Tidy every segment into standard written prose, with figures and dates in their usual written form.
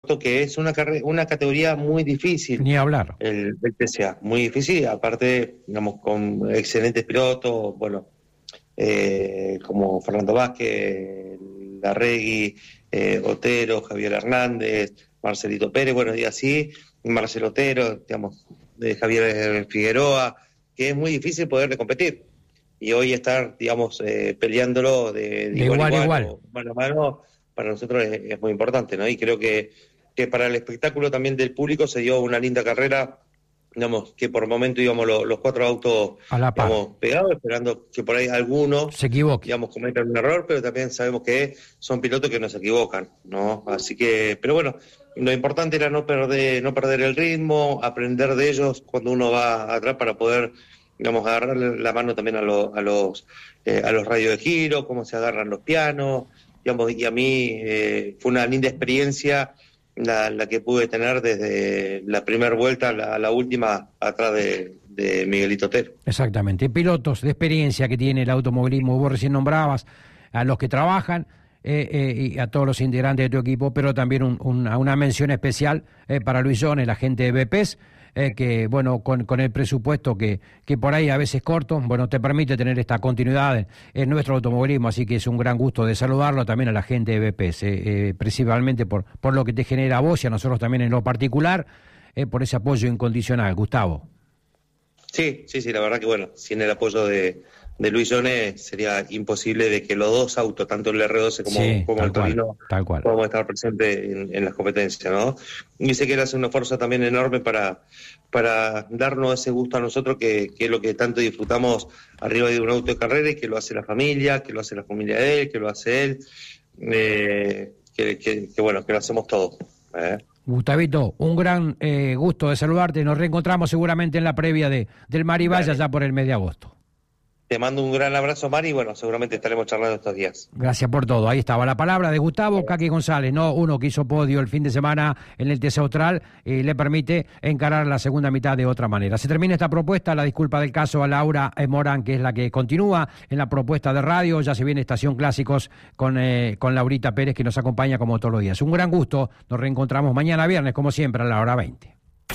puesto que es una categoría muy difícil. Ni hablar. El TCA, muy difícil, aparte, digamos, con excelentes pilotos, bueno, como Fernando Vázquez, Larregui, Otero, Javier Hernández, Marcelito Pérez, bueno, y así, Marcelo Otero, digamos, Javier Figueroa, que es muy difícil poderle competir. Y hoy estar, digamos, peleándolo de igual a igual, mano a mano, para nosotros es muy importante, ¿no? Y creo que para el espectáculo también del público se dio una linda carrera, digamos, que por momento íbamos los 4 autos, digamos, pegados, esperando que por ahí alguno se equivoque, digamos, cometan un error, pero también sabemos que son pilotos que no se equivocan, ¿no? Así que, pero bueno, lo importante era no perder el ritmo, aprender de ellos cuando uno va atrás para poder, digamos, agarrarle la mano también a los radios de giro, cómo se agarran los pianos, digamos, y a mí fue una linda experiencia la que pude tener desde la primera vuelta a la última atrás de Miguelito Otero. Exactamente, pilotos de experiencia que tiene el automovilismo, vos recién nombrabas a los que trabajan y a todos los integrantes de tu equipo, pero también una mención especial para Luis Jones, la gente de BPS, que bueno, con el presupuesto que por ahí a veces corto, bueno, te permite tener esta continuidad en nuestro automovilismo, así que es un gran gusto de saludarlo también a la gente de BPS, principalmente por lo que te genera a vos y a nosotros también en lo particular, por ese apoyo incondicional. Gustavo. Sí, la verdad que bueno, sin el apoyo de Luis Jones sería imposible de que los dos autos, tanto el R12 como el Torino, podamos estar presentes en las competencias, ¿no? Y sé que él hace un esfuerzo también enorme para darnos ese gusto a nosotros, que es lo que tanto disfrutamos arriba de un auto de carrera, y que lo hace la familia, que lo hace la familia de él, que lo hace él, que bueno, que lo hacemos todos. Gustavito, un gran gusto de saludarte. Nos reencontramos seguramente en la previa del Maribaya ya por el mes de agosto. Te mando un gran abrazo, Mari, y bueno, seguramente estaremos charlando estos días. Gracias por todo. Ahí estaba la palabra de Gustavo Caqui González, ¿no? Uno que hizo podio el fin de semana en el TC Austral y le permite encarar la segunda mitad de otra manera. Se termina esta propuesta, la disculpa del caso a Laura Morán, que es la que continúa en la propuesta de radio. Ya se viene Estación Clásicos con Laurita Pérez, que nos acompaña como todos los días. Un gran gusto. Nos reencontramos mañana viernes, como siempre, a la hora 20.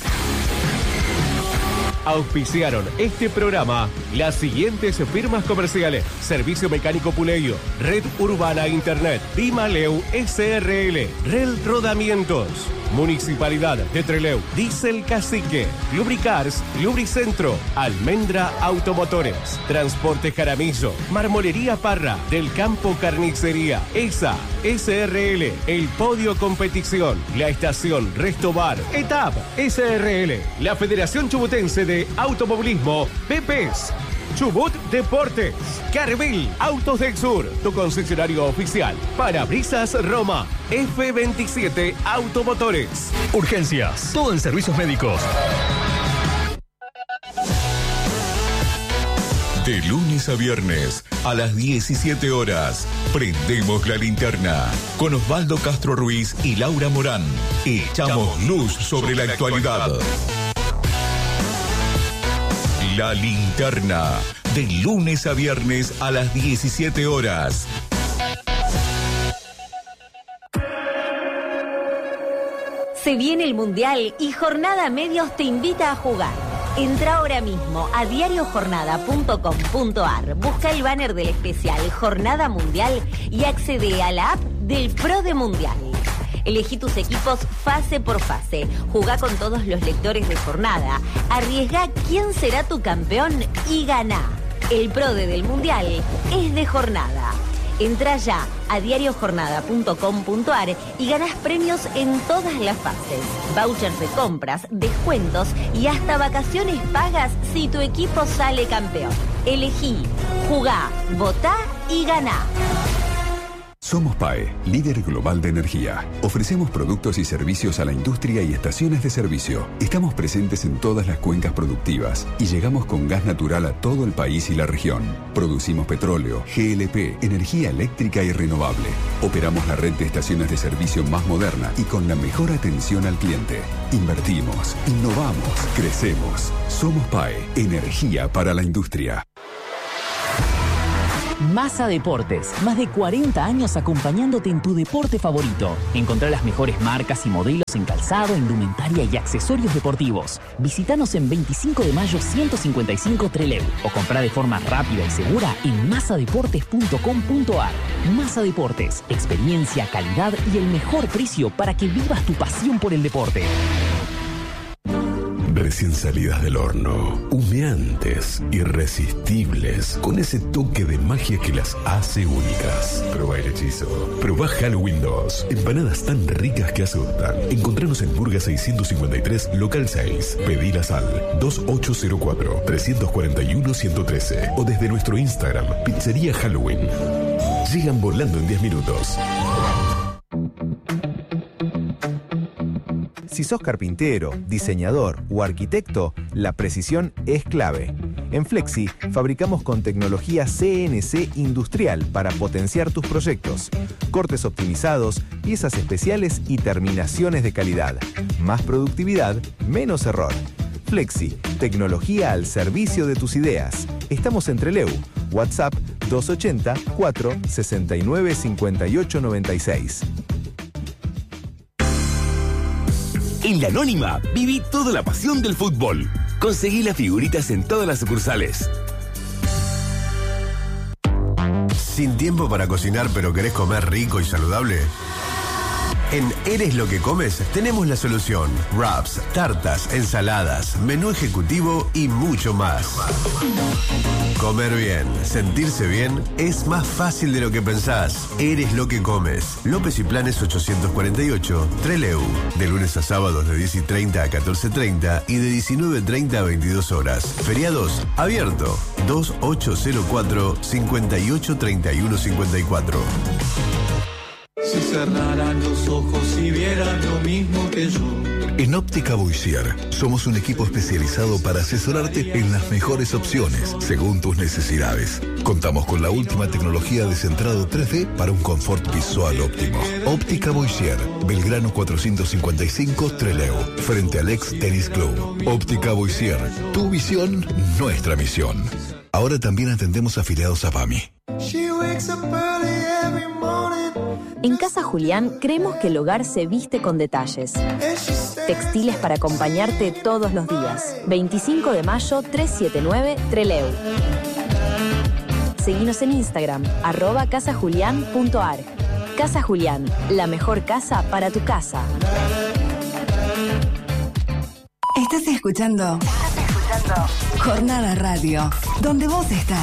Auspiciaron este programa las siguientes firmas comerciales: Servicio Mecánico Puleyo, Red Urbana Internet, Dimaleu SRL, Rel Rodamientos, Municipalidad de Trelew, Diesel Cacique, Lubricars, Lubricentro, Almendra Automotores, Transporte Jaramillo, Marmolería Parra, Del Campo Carnicería, ESA, SRL, El Podio Competición, La Estación Restobar, ETAP, SRL, la Federación Chubutense de Automovilismo, BPS, Chubut Deportes, Carvil Autos del Sur, tu concesionario oficial, Parabrisas Roma, F27 Automotores. Urgencias, todo en servicios médicos. De lunes a viernes, a las 17 horas, prendemos la linterna con Osvaldo Castro Ruiz y Laura Morán. Echamos luz sobre la actualidad. La linterna, de lunes a viernes a las 17 horas. Se viene el Mundial y Jornada Medios te invita a jugar. Entra ahora mismo a diariojornada.com.ar, busca el banner del especial Jornada Mundial y accede a la app del Pro de Mundial. Elegí tus equipos fase por fase, jugá con todos los lectores de Jornada, arriesgá quién será tu campeón y ganá. El Pro del Mundial es de Jornada. Entra ya a diariojornada.com.ar y ganás premios en todas las fases. Vouchers de compras, descuentos y hasta vacaciones pagas si tu equipo sale campeón. Elegí, jugá, votá y ganá. Somos PAE, líder global de energía. Ofrecemos productos y servicios a la industria y estaciones de servicio. Estamos presentes en todas las cuencas productivas y llegamos con gas natural a todo el país y la región. Producimos petróleo, GLP, energía eléctrica y renovable. Operamos la red de estaciones de servicio más moderna y con la mejor atención al cliente. Invertimos, innovamos, crecemos. Somos PAE, energía para la industria. Massa Deportes, más de 40 años acompañándote en tu deporte favorito. Encontrá las mejores marcas y modelos en calzado, indumentaria y accesorios deportivos. Visítanos en 25 de mayo 155 Trelew o comprá de forma rápida y segura en massadeportes.com.ar. Massa Deportes, experiencia, calidad y el mejor precio para que vivas tu pasión por el deporte. Recién salidas del horno, humeantes, irresistibles, con ese toque de magia que las hace únicas. Probá el hechizo. Probá Halloween 2. Empanadas tan ricas que asustan. Encontranos en Burga 653, local 6. Pedilas al 2804-341-113 o desde nuestro Instagram, Pizzería Halloween. Llegan volando en 10 minutos. Si sos carpintero, diseñador o arquitecto, la precisión es clave. En Flexi fabricamos con tecnología CNC industrial para potenciar tus proyectos. Cortes optimizados, piezas especiales y terminaciones de calidad. Más productividad, menos error. Flexi, tecnología al servicio de tus ideas. Estamos en Trelew. WhatsApp 280 4 69 58 96. En La Anónima, viví toda la pasión del fútbol. Conseguí las figuritas en todas las sucursales. ¿Sin tiempo para cocinar pero querés comer rico y saludable? En Eres lo que comes tenemos la solución. Wraps, tartas, ensaladas, menú ejecutivo y mucho más. Comer bien, sentirse bien es más fácil de lo que pensás. Eres lo que comes. López y Planes 848, Trelew. De lunes a sábados de 10:30 a 14:30 y de 19:30 a 22 horas. Feriados, abierto. 2804-583154. Si cerraran los ojos y vieran lo mismo que yo. En Óptica Boissier somos un equipo especializado para asesorarte en las mejores opciones según tus necesidades. Contamos con la última tecnología de centrado 3D para un confort visual óptimo. Óptica Boissier, Belgrano 455 Trelew, frente al ex Tennis Club. Óptica Boissier, tu visión, nuestra misión. Ahora también atendemos afiliados a PAMI. En Casa Julián creemos que el hogar se viste con detalles. Textiles para acompañarte todos los días. 25 de mayo 379 Trelew. Seguinos en Instagram, @casajulian.ar. Casa Julián, la mejor casa para tu casa. Estás escuchando Jornada Radio, donde vos estás.